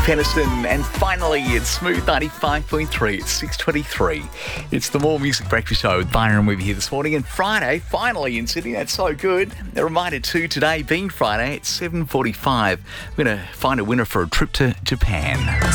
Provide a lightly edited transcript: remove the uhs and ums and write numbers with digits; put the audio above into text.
Peniston, and finally it's Smooth 95.3. It's 6:23. It's the More Music Breakfast Show with Byron Weaver here this morning, and Friday finally in Sydney. That's so good. A reminder too, today being Friday at 7:45, we're going to find a winner for a trip to Japan.